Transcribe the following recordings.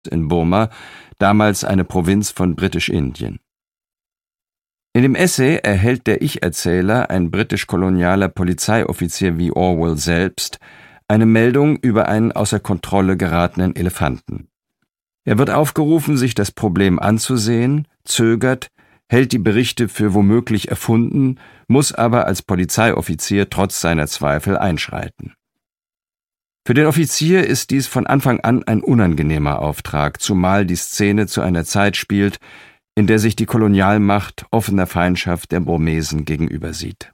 in Burma, damals eine Provinz von Britisch-Indien. In dem Essay erhält der Ich-Erzähler, ein britisch-kolonialer Polizeioffizier wie Orwell selbst, eine Meldung über einen außer Kontrolle geratenen Elefanten. Er wird aufgerufen, sich das Problem anzusehen, zögert, hält die Berichte für womöglich erfunden, muss aber als Polizeioffizier trotz seiner Zweifel einschreiten. Für den Offizier ist dies von Anfang an ein unangenehmer Auftrag, zumal die Szene zu einer Zeit spielt, in der sich die Kolonialmacht offener Feindschaft der Burmesen gegenübersieht.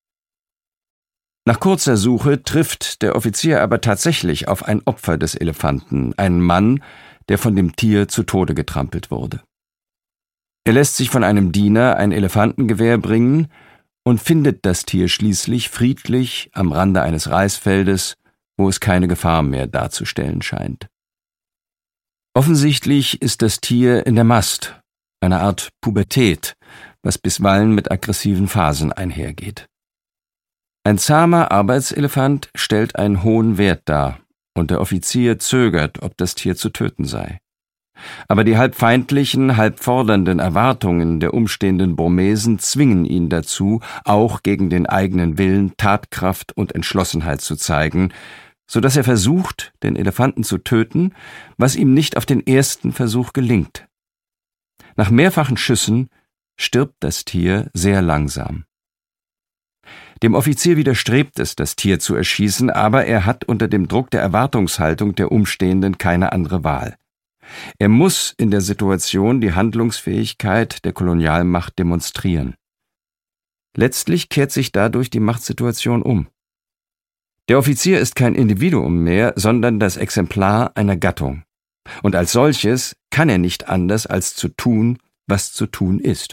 Nach kurzer Suche trifft der Offizier aber tatsächlich auf ein Opfer des Elefanten, einen Mann, der von dem Tier zu Tode getrampelt wurde. Er lässt sich von einem Diener ein Elefantengewehr bringen und findet das Tier schließlich friedlich am Rande eines Reisfeldes, wo es keine Gefahr mehr darzustellen scheint. Offensichtlich ist das Tier in der Mast, eine Art Pubertät, was bisweilen mit aggressiven Phasen einhergeht. Ein zahmer Arbeitselefant stellt einen hohen Wert dar, und der Offizier zögert, ob das Tier zu töten sei. Aber die halb feindlichen, halb fordernden Erwartungen der umstehenden Burmesen zwingen ihn dazu, auch gegen den eigenen Willen Tatkraft und Entschlossenheit zu zeigen, so dass er versucht, den Elefanten zu töten, was ihm nicht auf den ersten Versuch gelingt. Nach mehrfachen Schüssen stirbt das Tier sehr langsam. Dem Offizier widerstrebt es, das Tier zu erschießen, aber er hat unter dem Druck der Erwartungshaltung der Umstehenden keine andere Wahl. Er muss in der Situation die Handlungsfähigkeit der Kolonialmacht demonstrieren. Letztlich kehrt sich dadurch die Machtsituation um. Der Offizier ist kein Individuum mehr, sondern das Exemplar einer Gattung. Und als solches kann er nicht anders, als zu tun, was zu tun ist.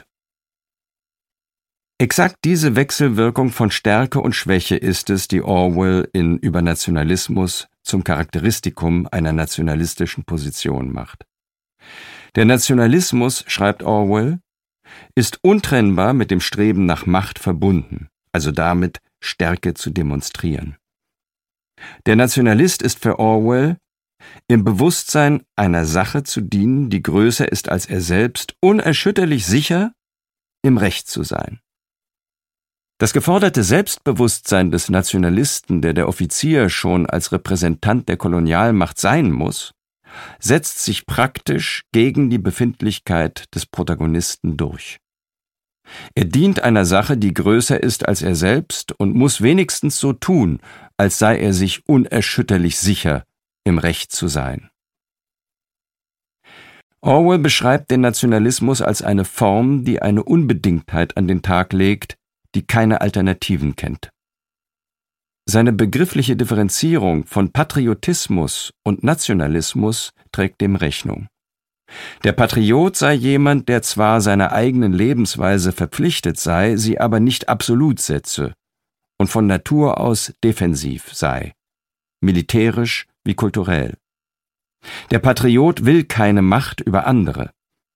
Exakt diese Wechselwirkung von Stärke und Schwäche ist es, die Orwell in Übernationalismus zum Charakteristikum einer nationalistischen Position macht. Der Nationalismus, schreibt Orwell, ist untrennbar mit dem Streben nach Macht verbunden, also damit, Stärke zu demonstrieren. Der Nationalist ist für Orwell im Bewusstsein einer Sache zu dienen, die größer ist als er selbst, unerschütterlich sicher, im Recht zu sein. Das geforderte Selbstbewusstsein des Nationalisten, der Offizier schon als Repräsentant der Kolonialmacht sein muss, setzt sich praktisch gegen die Befindlichkeit des Protagonisten durch. Er dient einer Sache, die größer ist als er selbst und muss wenigstens so tun, als sei er sich unerschütterlich sicher, im Recht zu sein. Orwell beschreibt den Nationalismus als eine Form, die eine Unbedingtheit an den Tag legt, die keine Alternativen kennt. Seine begriffliche Differenzierung von Patriotismus und Nationalismus trägt dem Rechnung. Der Patriot sei jemand, der zwar seiner eigenen Lebensweise verpflichtet sei, sie aber nicht absolut setze und von Natur aus defensiv sei, militärisch wie kulturell. Der Patriot will keine Macht über andere.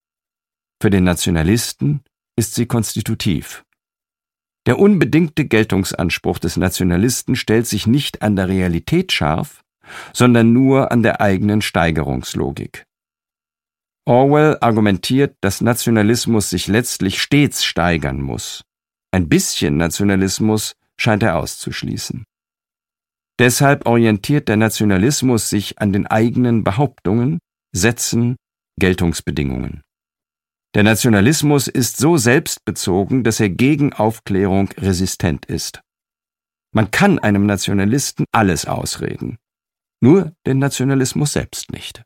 Für den Nationalisten ist sie konstitutiv. Der unbedingte Geltungsanspruch des Nationalisten stellt sich nicht an der Realität scharf, sondern nur an der eigenen Steigerungslogik. Orwell argumentiert, dass Nationalismus sich letztlich stets steigern muss. Ein bisschen Nationalismus scheint er auszuschließen. Deshalb orientiert der Nationalismus sich an den eigenen Behauptungen, Sätzen, Geltungsbedingungen. Der Nationalismus ist so selbstbezogen, dass er gegen Aufklärung resistent ist. Man kann einem Nationalisten alles ausreden, nur den Nationalismus selbst nicht.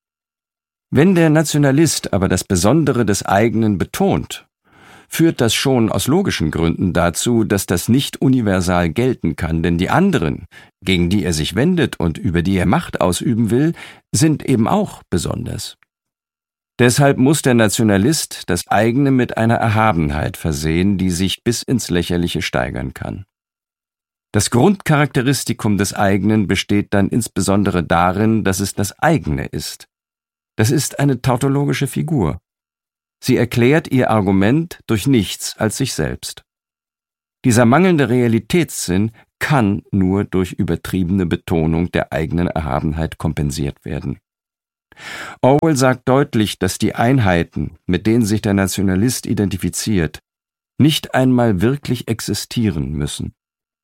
Wenn der Nationalist aber das Besondere des eigenen betont, führt das schon aus logischen Gründen dazu, dass das nicht universal gelten kann, denn die anderen, gegen die er sich wendet und über die er Macht ausüben will, sind eben auch besonders. Deshalb muss der Nationalist das eigene mit einer Erhabenheit versehen, die sich bis ins Lächerliche steigern kann. Das Grundcharakteristikum des eigenen besteht dann insbesondere darin, dass es das eigene ist. Das ist eine tautologische Figur. Sie erklärt ihr Argument durch nichts als sich selbst. Dieser mangelnde Realitätssinn kann nur durch übertriebene Betonung der eigenen Erhabenheit kompensiert werden. Orwell sagt deutlich, dass die Einheiten, mit denen sich der Nationalist identifiziert, nicht einmal wirklich existieren müssen.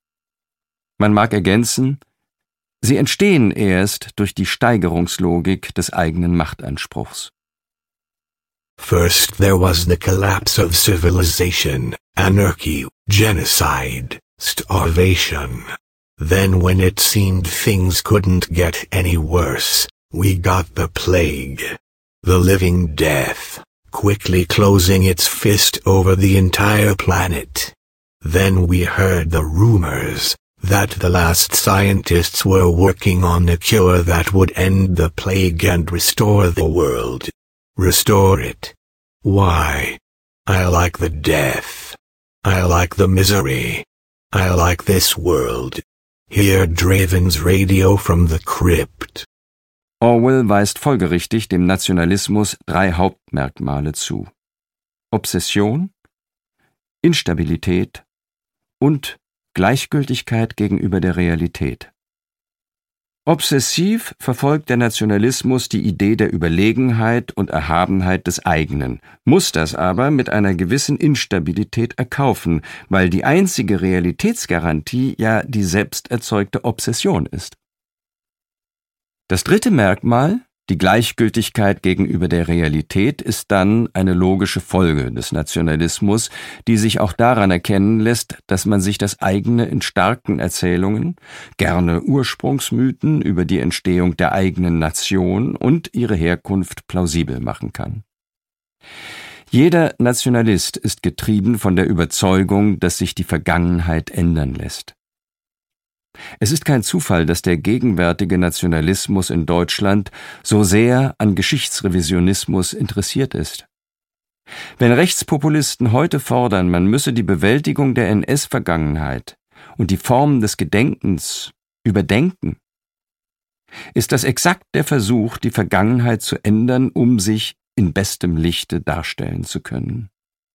Man mag ergänzen, sie entstehen erst durch die Steigerungslogik des eigenen Machtanspruchs. First there was the collapse of civilization, anarchy, genocide, starvation. Then when it seemed things couldn't get any worse, we got the plague. The living death, quickly closing its fist over the entire planet. Then we heard the rumors that the last scientists were working on a cure that would end the plague and restore the world. Restore it. Why? I like the death. I like the misery. I like this world. Hear Draven's radio from the crypt. Orwell weist folgerichtig dem Nationalismus 3 Hauptmerkmale zu: Obsession, Instabilität und Gleichgültigkeit gegenüber der Realität. Obsessiv verfolgt der Nationalismus die Idee der Überlegenheit und Erhabenheit des eigenen, muss das aber mit einer gewissen Instabilität erkaufen, weil die einzige Realitätsgarantie ja die selbst erzeugte Obsession ist. Das dritte Merkmal, die Gleichgültigkeit gegenüber der Realität, ist dann eine logische Folge des Nationalismus, die sich auch daran erkennen lässt, dass man sich das eigene in starken Erzählungen, gerne Ursprungsmythen über die Entstehung der eigenen Nation und ihre Herkunft plausibel machen kann. Jeder Nationalist ist getrieben von der Überzeugung, dass sich die Vergangenheit ändern lässt. Es ist kein Zufall, dass der gegenwärtige Nationalismus in Deutschland so sehr an Geschichtsrevisionismus interessiert ist. Wenn Rechtspopulisten heute fordern, man müsse die Bewältigung der NS-Vergangenheit und die Formen des Gedenkens überdenken, ist das exakt der Versuch, die Vergangenheit zu ändern, um sich in bestem Lichte darstellen zu können.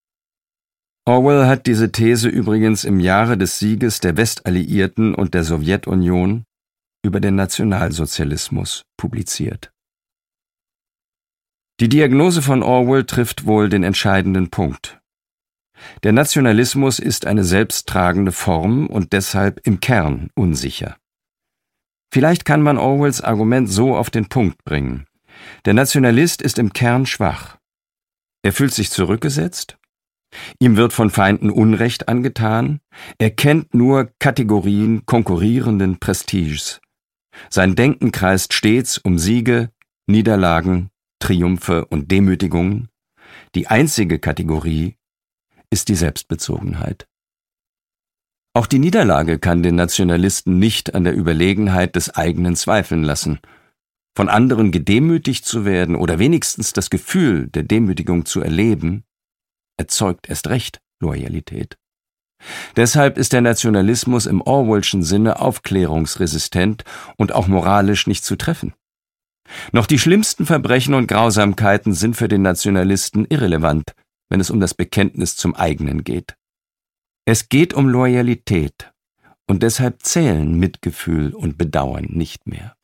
Orwell hat diese These übrigens im Jahre des Sieges der Westalliierten und der Sowjetunion über den Nationalsozialismus publiziert. Die Diagnose von Orwell trifft wohl den entscheidenden Punkt. Der Nationalismus ist eine selbsttragende Form und deshalb im Kern unsicher. Vielleicht kann man Orwells Argument so auf den Punkt bringen. Der Nationalist ist im Kern schwach. Er fühlt sich zurückgesetzt. Ihm wird von Feinden Unrecht angetan, er kennt nur Kategorien konkurrierenden Prestiges. Sein Denken kreist stets um Siege, Niederlagen, Triumphe und Demütigungen. Die einzige Kategorie ist die Selbstbezogenheit. Auch die Niederlage kann den Nationalisten nicht an der Überlegenheit des eigenen zweifeln lassen. Von anderen gedemütigt zu werden oder wenigstens das Gefühl der Demütigung zu erleben, erzeugt erst recht Loyalität. Deshalb ist der Nationalismus im Orwellschen Sinne aufklärungsresistent und auch moralisch nicht zu treffen. Noch die schlimmsten Verbrechen und Grausamkeiten sind für den Nationalisten irrelevant, wenn es um das Bekenntnis zum eigenen geht. Es geht um Loyalität und deshalb zählen Mitgefühl und Bedauern nicht mehr.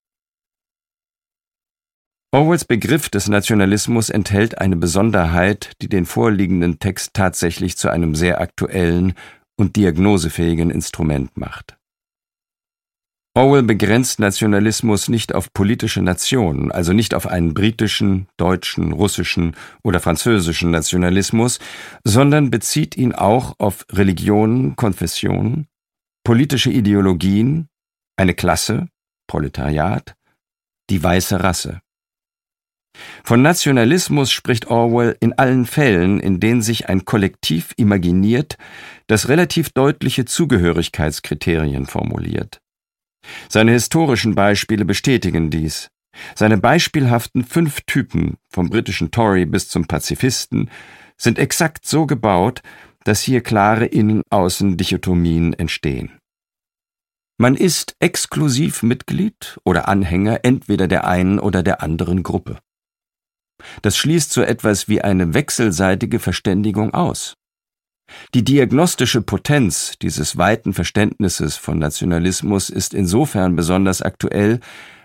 Orwells Begriff des Nationalismus enthält eine Besonderheit, die den vorliegenden Text tatsächlich zu einem sehr aktuellen und diagnosefähigen Instrument macht. Orwell begrenzt Nationalismus nicht auf politische Nationen, also nicht auf einen britischen, deutschen, russischen oder französischen Nationalismus, sondern bezieht ihn auch auf Religionen, Konfessionen, politische Ideologien, eine Klasse, Proletariat, die weiße Rasse. Von Nationalismus spricht Orwell in allen Fällen, in denen sich ein Kollektiv imaginiert, das relativ deutliche Zugehörigkeitskriterien formuliert. Seine historischen Beispiele bestätigen dies. Seine beispielhaften 5 Typen, vom britischen Tory bis zum Pazifisten, sind exakt so gebaut, dass hier klare Innen-Außen-Dichotomien entstehen. Man ist exklusiv Mitglied oder Anhänger entweder der einen oder der anderen Gruppe. Das schließt so etwas wie eine wechselseitige Verständigung aus. Die diagnostische Potenz dieses weiten Verständnisses von Nationalismus ist insofern besonders aktuell,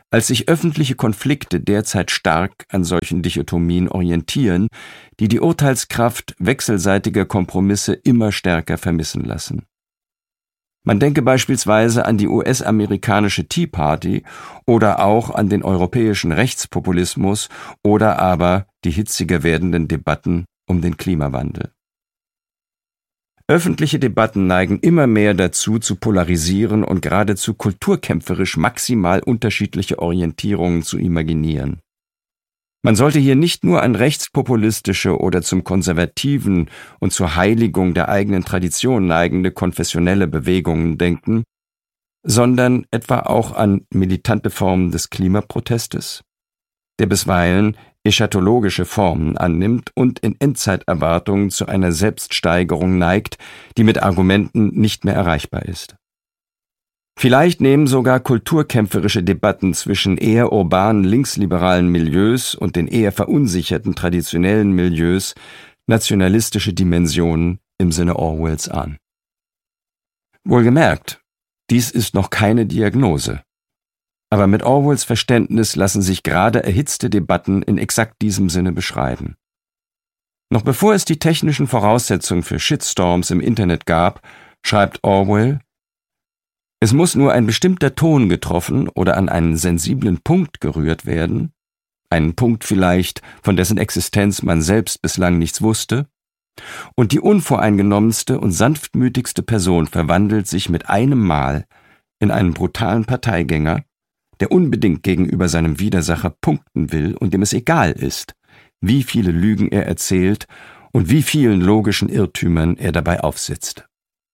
als sich öffentliche Konflikte derzeit stark an solchen Dichotomien orientieren, die die Urteilskraft wechselseitiger Kompromisse immer stärker vermissen lassen. Man denke beispielsweise an die US-amerikanische Tea Party oder auch an den europäischen Rechtspopulismus oder aber die hitziger werdenden Debatten um den Klimawandel. Öffentliche Debatten neigen immer mehr dazu, zu polarisieren und geradezu kulturkämpferisch maximal unterschiedliche Orientierungen zu imaginieren. Man sollte hier nicht nur an rechtspopulistische oder zum konservativen und zur Heiligung der eigenen Tradition neigende konfessionelle Bewegungen denken, sondern etwa auch an militante Formen des Klimaprotestes, der bisweilen eschatologische Formen annimmt und in Endzeiterwartungen zu einer Selbststeigerung neigt, die mit Argumenten nicht mehr erreichbar ist. Vielleicht nehmen sogar kulturkämpferische Debatten zwischen eher urbanen linksliberalen Milieus und den eher verunsicherten traditionellen Milieus nationalistische Dimensionen im Sinne Orwells an. Wohlgemerkt, dies ist noch keine Diagnose. Aber mit Orwells Verständnis lassen sich gerade erhitzte Debatten in exakt diesem Sinne beschreiben. Noch bevor es die technischen Voraussetzungen für Shitstorms im Internet gab, schreibt Orwell: Es muss nur ein bestimmter Ton getroffen oder an einen sensiblen Punkt gerührt werden, einen Punkt vielleicht, von dessen Existenz man selbst bislang nichts wusste, und die unvoreingenommenste und sanftmütigste Person verwandelt sich mit einem Mal in einen brutalen Parteigänger, der unbedingt gegenüber seinem Widersacher punkten will und dem es egal ist, wie viele Lügen er erzählt und wie vielen logischen Irrtümern er dabei aufsitzt.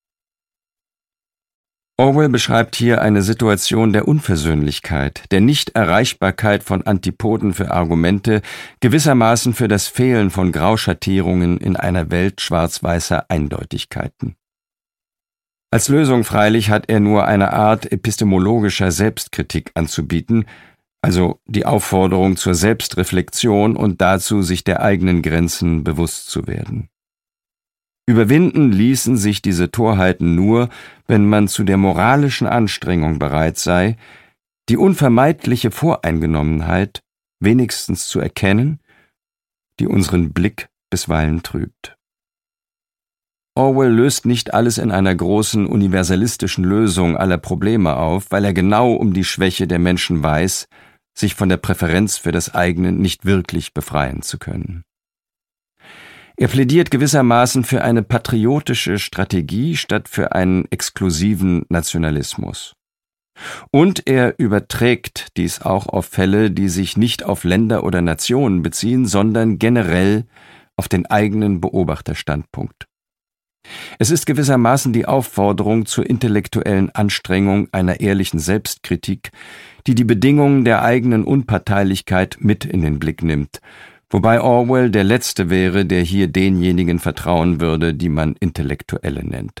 Orwell beschreibt hier eine Situation der Unversöhnlichkeit, der Nichterreichbarkeit von Antipoden für Argumente, gewissermaßen für das Fehlen von Grauschattierungen in einer Welt schwarz-weißer Eindeutigkeiten. Als Lösung freilich hat er nur eine Art epistemologischer Selbstkritik anzubieten, also die Aufforderung zur Selbstreflexion und dazu, sich der eigenen Grenzen bewusst zu werden. Überwinden ließen sich diese Torheiten nur, wenn man zu der moralischen Anstrengung bereit sei, die unvermeidliche Voreingenommenheit wenigstens zu erkennen, die unseren Blick bisweilen trübt. Orwell löst nicht alles in einer großen universalistischen Lösung aller Probleme auf, weil er genau um die Schwäche der Menschen weiß, sich von der Präferenz für das eigene nicht wirklich befreien zu können. Er plädiert gewissermaßen für eine patriotische Strategie statt für einen exklusiven Nationalismus. Und er überträgt dies auch auf Fälle, die sich nicht auf Länder oder Nationen beziehen, sondern generell auf den eigenen Beobachterstandpunkt. Es ist gewissermaßen die Aufforderung zur intellektuellen Anstrengung einer ehrlichen Selbstkritik, die die Bedingungen der eigenen Unparteilichkeit mit in den Blick nimmt, wobei Orwell der Letzte wäre, der hier denjenigen vertrauen würde, die man Intellektuelle nennt.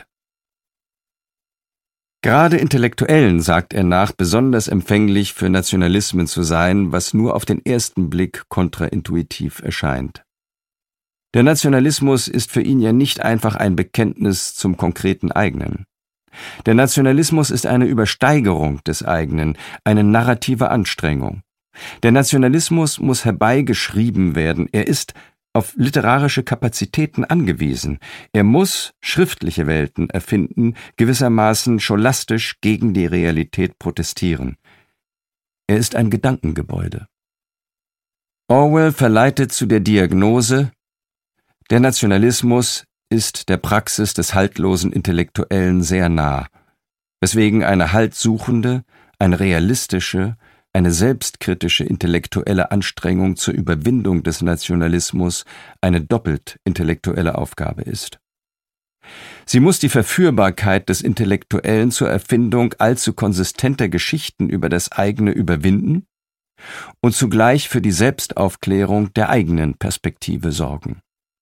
Gerade Intellektuellen, sagt er nach, besonders empfänglich für Nationalismen zu sein, was nur auf den ersten Blick kontraintuitiv erscheint. Der Nationalismus ist für ihn ja nicht einfach ein Bekenntnis zum konkreten Eigenen. Der Nationalismus ist eine Übersteigerung des Eigenen, eine narrative Anstrengung. Der Nationalismus muss herbeigeschrieben werden, er ist auf literarische Kapazitäten angewiesen. Er muss schriftliche Welten erfinden, gewissermaßen scholastisch gegen die Realität protestieren. Er ist ein Gedankengebäude. Orwell verleitet zu der Diagnose: Der Nationalismus ist der Praxis des haltlosen Intellektuellen sehr nah, weswegen eine haltsuchende, eine realistische, eine selbstkritische intellektuelle Anstrengung zur Überwindung des Nationalismus eine doppelt intellektuelle Aufgabe ist. Sie muss die Verführbarkeit des Intellektuellen zur Erfindung allzu konsistenter Geschichten über das eigene überwinden und zugleich für die Selbstaufklärung der eigenen Perspektive sorgen.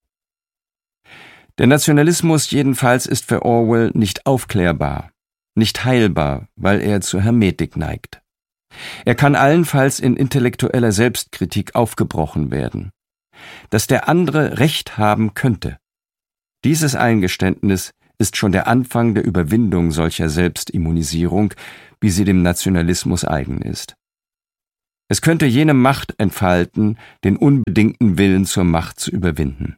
Der Nationalismus jedenfalls ist für Orwell nicht aufklärbar, nicht heilbar, weil er zur Hermetik neigt. Er kann allenfalls in intellektueller Selbstkritik aufgebrochen werden. Dass der andere Recht haben könnte. Dieses Eingeständnis ist schon der Anfang der Überwindung solcher Selbstimmunisierung, wie sie dem Nationalismus eigen ist. Es könnte jene Macht entfalten, den unbedingten Willen zur Macht zu überwinden.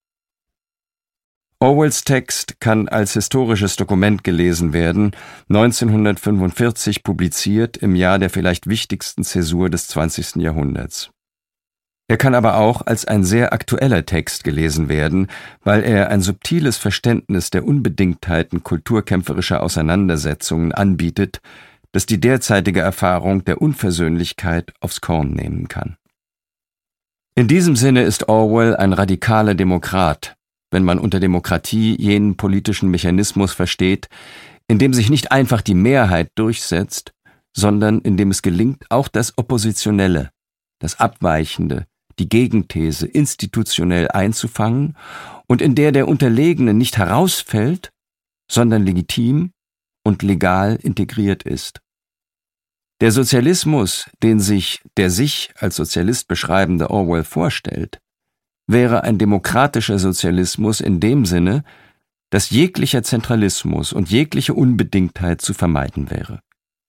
Orwells Text kann als historisches Dokument gelesen werden, 1945 publiziert im Jahr der vielleicht wichtigsten Zäsur des 20. Jahrhunderts. Er kann aber auch als ein sehr aktueller Text gelesen werden, weil er ein subtiles Verständnis der Unbedingtheiten kulturkämpferischer Auseinandersetzungen anbietet, das die derzeitige Erfahrung der Unversöhnlichkeit aufs Korn nehmen kann. In diesem Sinne ist Orwell ein radikaler Demokrat, wenn man unter Demokratie jenen politischen Mechanismus versteht, in dem sich nicht einfach die Mehrheit durchsetzt, sondern in dem es gelingt, auch das Oppositionelle, das Abweichende, die Gegenthese institutionell einzufangen und in der der Unterlegene nicht herausfällt, sondern legitim und legal integriert ist. Der Sozialismus, den sich der sich als Sozialist beschreibende Orwell vorstellt, wäre ein demokratischer Sozialismus in dem Sinne, dass jeglicher Zentralismus und jegliche Unbedingtheit zu vermeiden wäre.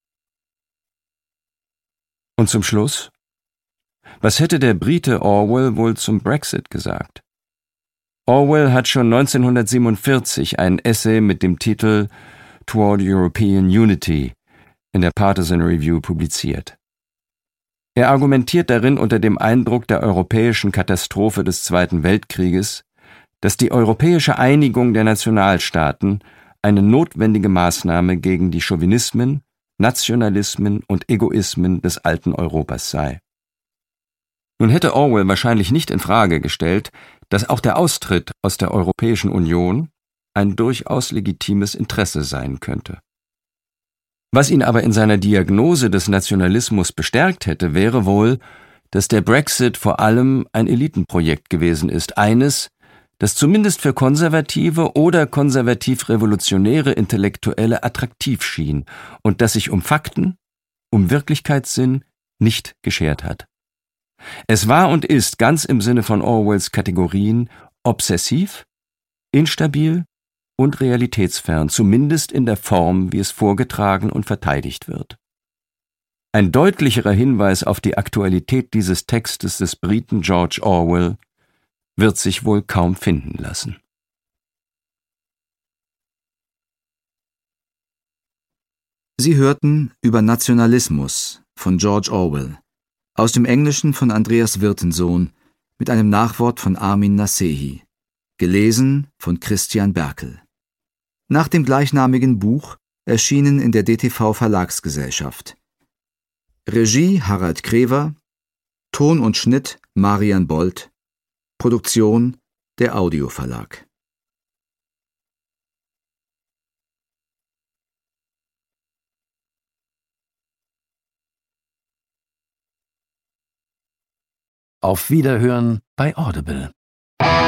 Und zum Schluss: Was hätte der Brite Orwell wohl zum Brexit gesagt? Orwell hat schon 1947 ein Essay mit dem Titel Toward European Unity in der Partisan Review publiziert. Er argumentiert darin unter dem Eindruck der europäischen Katastrophe des Zweiten Weltkrieges, dass die europäische Einigung der Nationalstaaten eine notwendige Maßnahme gegen die Chauvinismen, Nationalismen und Egoismen des alten Europas sei. Nun hätte Orwell wahrscheinlich nicht in Frage gestellt, dass auch der Austritt aus der Europäischen Union ein durchaus legitimes Interesse sein könnte. Was ihn aber in seiner Diagnose des Nationalismus bestärkt hätte, wäre wohl, dass der Brexit vor allem ein Elitenprojekt gewesen ist, eines, das zumindest für konservative oder konservativ-revolutionäre Intellektuelle attraktiv schien und das sich um Fakten, um Wirklichkeitssinn nicht geschert hat. Es war und ist ganz im Sinne von Orwells Kategorien obsessiv, instabil und realitätsfern, zumindest in der Form, wie es vorgetragen und verteidigt wird. Ein deutlicherer Hinweis auf die Aktualität dieses Textes des Briten George Orwell wird sich wohl kaum finden lassen. Sie hörten über Nationalismus von George Orwell, aus dem Englischen von Andreas Wirtensohn, mit einem Nachwort von Armin Nasehi, gelesen von Christian Berkel. Nach dem gleichnamigen Buch, erschienen in der DTV Verlagsgesellschaft. Regie Harald Krever, Ton und Schnitt Marian Bold, Produktion der Audioverlag. Auf Wiederhören bei Audible.